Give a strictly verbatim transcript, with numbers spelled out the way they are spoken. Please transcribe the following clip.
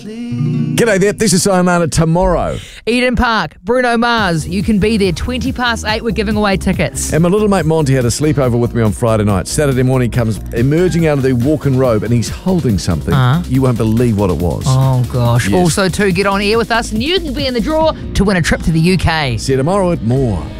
G'day there, this is Sayonara tomorrow. Eden Park, Bruno Mars. You can be there. twenty past eight, we're giving away tickets. And my little mate Monty had a sleepover with me on Friday night. Saturday morning he comes emerging out of the walk-in robe and he's holding something. Uh-huh. You won't believe what it was. Oh, gosh. Yes. Also, too, get on air with us and you can be in the draw to win a trip to the U K. See you tomorrow at More.